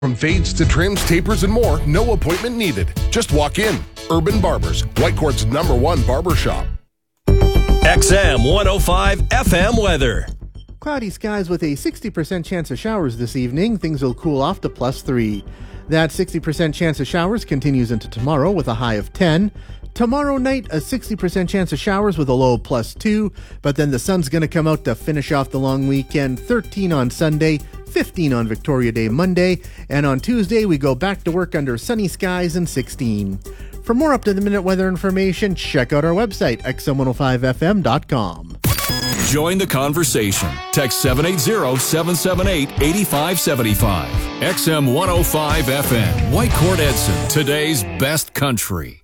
From fades to trims, tapers, and more, no appointment needed. Just walk in. Urban Barbers, Whitecourt's #1 barber shop. XM 105 FM weather. Cloudy skies with a 60% chance of showers this evening. Things will cool off to +3. That 60% chance of showers continues into tomorrow with a high of 10. Tomorrow night, a 60% chance of showers with a low of +2. But then the sun's going to come out to finish off the long weekend. 13 on Sunday, 15 on Victoria Day Monday. And on Tuesday, we go back to work under sunny skies and 16. For more up-to-the-minute weather information, check out our website, xm105fm.com. Join the conversation. Text 780-778-8575. XM 105 FM. Whitecourt Edson, today's best country.